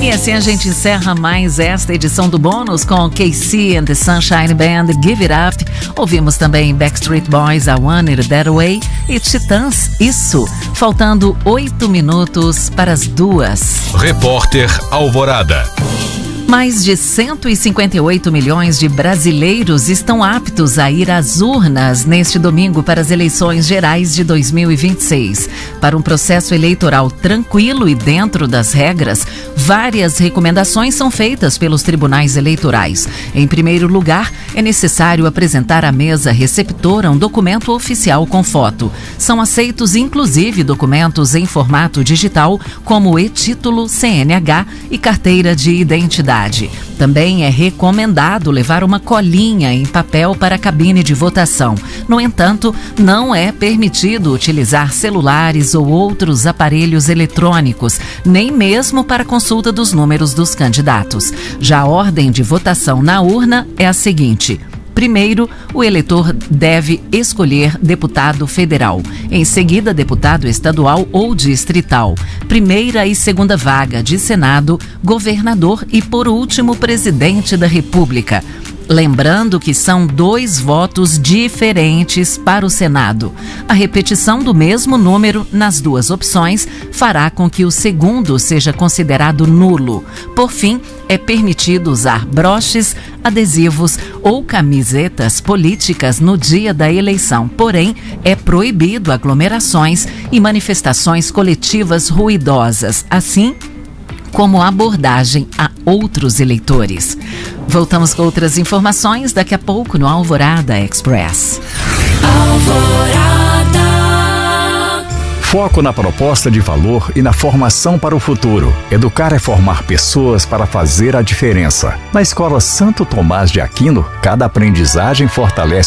E assim a gente encerra mais esta edição do Bônus com KC and the Sunshine Band, Give It Up. Ouvimos também Backstreet Boys, I Want It That Way e Titãs, Isso. Faltando 8 minutos para as 2. Repórter Alvorada. Mais de 158 milhões de brasileiros estão aptos a ir às urnas neste domingo para as eleições gerais de 2026. Para um processo eleitoral tranquilo e dentro das regras, várias recomendações são feitas pelos tribunais eleitorais. Em primeiro lugar, é necessário apresentar à mesa receptora um documento oficial com foto. São aceitos inclusive documentos em formato digital, como e-título, CNH e carteira de identidade. Também é recomendado levar uma colinha em papel para a cabine de votação. No entanto, não é permitido utilizar celulares ou outros aparelhos eletrônicos, nem mesmo para consulta dos números dos candidatos. Já a ordem de votação na urna é a seguinte: primeiro, o eleitor deve escolher deputado federal. Em seguida, deputado estadual ou distrital. Primeira e segunda vaga de Senado, governador e, por último, presidente da República. Lembrando que são 2 votos diferentes para o Senado. A repetição do mesmo número nas 2 opções fará com que o segundo seja considerado nulo. Por fim, é permitido usar broches, adesivos ou camisetas políticas no dia da eleição. Porém, é proibido aglomerações e manifestações coletivas ruidosas, assim como abordagem a outros eleitores. Voltamos com outras informações daqui a pouco no Alvorada Express. Alvorada. Foco na proposta de valor e na formação para o futuro. Educar é formar pessoas para fazer a diferença. Na Escola Santo Tomás de Aquino, cada aprendizagem fortalece